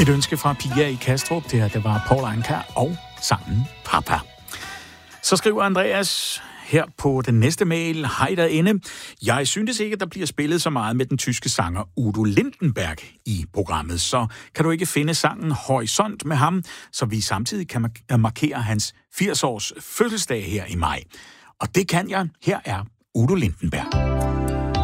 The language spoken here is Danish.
Et ønske fra Pia i Kastrup, det var Paul Anka og sangen Papa. Så skriver Andreas her på den næste mail: Hej derinde. Jeg synes ikke, at der bliver spillet så meget med den tyske sanger Udo Lindenberg i programmet, så kan du ikke finde sangen Horisont med ham, så vi samtidig kan markere hans 80-års fødselsdag her i maj. Og det kan jeg. Her er Udo Lindenberg.